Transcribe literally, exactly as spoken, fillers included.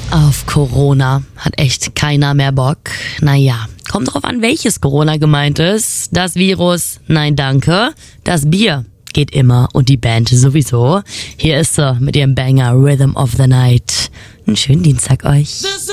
Auf Corona hat echt keiner mehr Bock. Naja, kommt drauf an, welches Corona gemeint ist. Das Virus, nein danke. Das Bier geht immer und die Band sowieso. Hier ist sie mit ihrem Banger Rhythm of the Night. Einen schönen Dienstag euch.